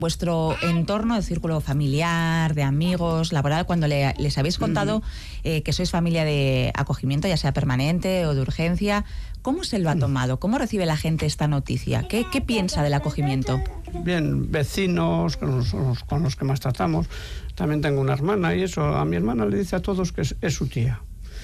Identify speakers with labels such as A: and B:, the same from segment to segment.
A: vuestro entorno de círculo familiar, de amigos, laboral, cuando les habéis contado que sois familia de acogimiento, ya sea permanente o de urgencia, ¿cómo se lo ha tomado? ¿Cómo recibe la gente esta noticia? ¿Qué piensa del acogimiento?
B: Bien, vecinos con los que más tratamos. También tengo una hermana y eso, a mi hermana le dice a todos que es su tía.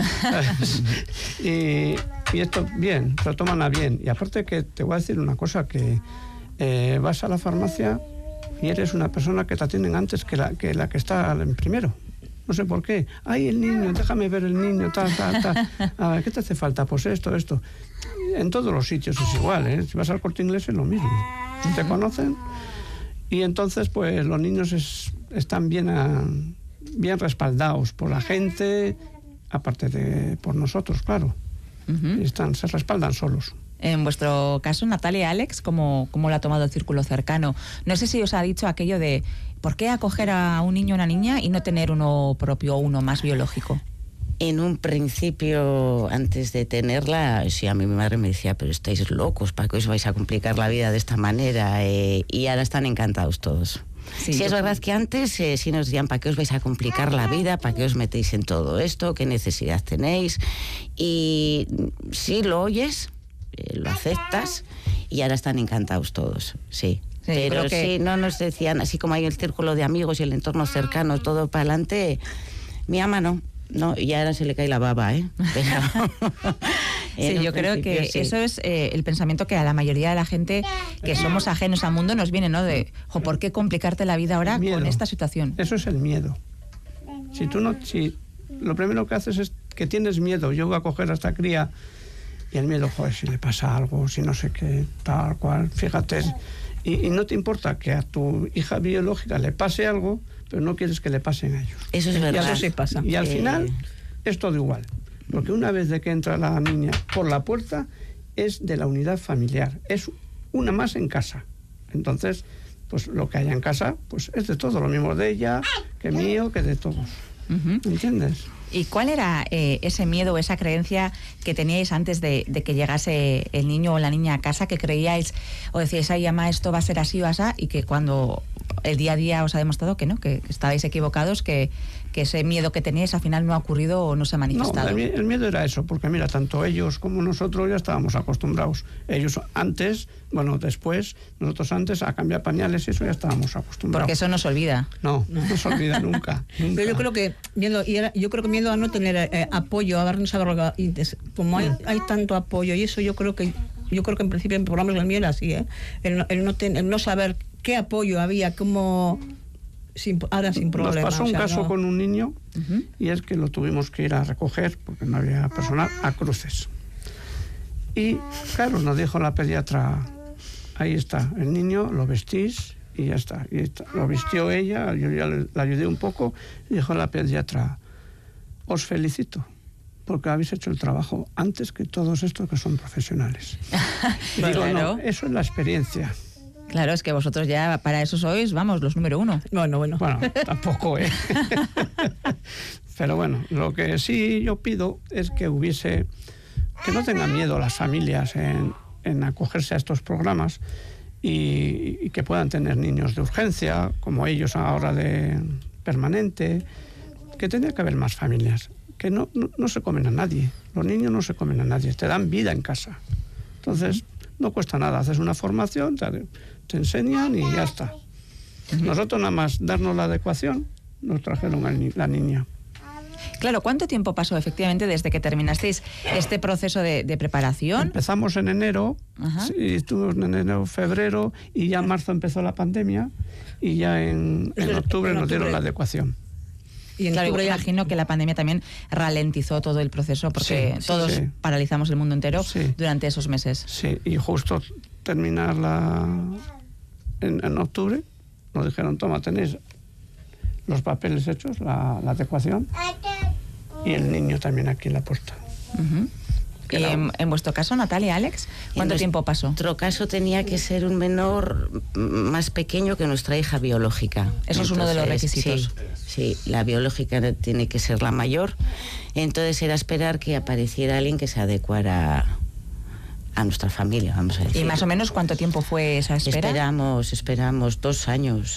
B: y esto, bien, se lo toman a bien. Y aparte que te voy a decir una cosa, que vas a la farmacia y eres una persona que te atienden antes que la que está en primero. No sé por qué. ¡Ay, el niño! Déjame ver el niño, tal. A ver, ¿qué te hace falta? Pues esto. En todos los sitios es igual, ¿eh? Si vas al Corte Inglés es lo mismo. Te conocen y entonces pues los niños están bien respaldados por la gente, aparte de por nosotros, claro. Se respaldan solos.
A: En vuestro caso, Natalia y Alex, ¿cómo lo ha tomado el círculo cercano? No sé si os ha dicho aquello de ¿por qué acoger a un niño o una niña y no tener uno propio, uno más biológico?
C: En un principio, antes de tenerla, sí, a mí mi madre me decía, pero estáis locos, ¿para qué os vais a complicar la vida de esta manera? Y ahora están encantados todos. Sí, es verdad que antes sí nos decían, ¿para qué os vais a complicar la vida? ¿Para qué os metéis en todo esto? ¿Qué necesidad tenéis? Y sí, lo oyes, lo aceptas y ahora están encantados todos, sí. Pero sí, no nos decían, así como hay el círculo de amigos y el entorno cercano, todo para adelante, mi ama no, y ahora se le cae la baba, ¿eh?
A: Sí, yo creo que sí. Eso es el pensamiento que a la mayoría de la gente que somos ajenos al mundo nos viene, ¿no? De, ¿por qué complicarte la vida ahora con esta situación?
B: Eso es el miedo. Si lo primero que haces es que tienes miedo, yo voy a coger a esta cría y el miedo, joder, si le pasa algo, si no sé qué, tal cual, fíjate. Y no te importa que a tu hija biológica le pase algo, pero no quieres que le pasen a ellos.
C: Eso es verdad.
B: Y eso sí pasa. Y al final es todo igual. Porque una vez de que entra la niña por la puerta, es de la unidad familiar. Es una más en casa. Entonces, pues lo que haya en casa, pues es de todo. Lo mismo de ella, que mío, que de todos. ¿Entiendes?
A: ¿Y cuál era ese miedo o esa creencia que teníais antes de que llegase el niño o la niña a casa, que creíais o decíais, ay, mamá, esto va a ser así o así, y que cuando el día a día os ha demostrado que no, que estabais equivocados, que ese miedo que teníais al final no ha ocurrido o no se ha manifestado?
B: No, el miedo era eso, porque mira, tanto ellos como nosotros ya estábamos acostumbrados. Ellos antes, después, nosotros antes a cambiar pañales y eso ya estábamos acostumbrados.
A: Porque eso no se olvida.
B: No se olvida nunca.
D: Pero yo creo que miedo a no tener apoyo, a no saber, como hay tanto apoyo y eso yo creo que en principio en programas del mío era así, el no saber qué apoyo había, cómo ahora sin problema.
B: Nos pasó un caso con un niño y es que lo tuvimos que ir a recoger porque no había personal a Cruces. Y claro, nos dijo la pediatra, ahí está, el niño, lo vestís y ya está. Lo vistió ella, yo ya la ayudé un poco y dijo la pediatra, os felicito porque habéis hecho el trabajo antes que todos estos que son profesionales. Digo,
A: claro.
B: No, eso es la experiencia.
A: Claro, es que vosotros ya para eso sois, los número uno.
D: Bueno,
B: tampoco, ¿eh? Pero bueno, lo que sí yo pido es que no tengan miedo las familias en acogerse a estos programas y que puedan tener niños de urgencia, como ellos ahora de permanente, que tendría que haber más familias, que no se comen a nadie, los niños no se comen a nadie, te dan vida en casa. Entonces, no cuesta nada, haces una formación, te enseñan y ya está. Nosotros nada más darnos la adecuación, nos trajeron a la niña.
A: Claro, ¿cuánto tiempo pasó efectivamente desde que terminasteis este proceso de preparación?
B: Empezamos en enero, sí, estuvimos en enero, febrero, y ya en marzo empezó la pandemia, y ya en octubre nos dieron la adecuación.
A: Y claro, imagino que la pandemia también ralentizó todo el proceso porque todos paralizamos el mundo entero durante esos meses.
B: Sí, y justo terminarla en octubre, nos dijeron, toma, tenéis los papeles hechos, la adecuación, y el niño también aquí en la puerta.
A: Y en vuestro caso, Natalia, Alex, ¿cuánto tiempo pasó?
C: En nuestro caso tenía que ser un menor más pequeño que nuestra hija biológica.
A: Eso es uno de los requisitos.
C: Sí, la biológica tiene que ser la mayor. Entonces era esperar que apareciera alguien que se adecuara a nuestra familia, vamos a decir.
A: ¿Y más o menos cuánto tiempo fue esa espera?
C: Esperamos 2 años.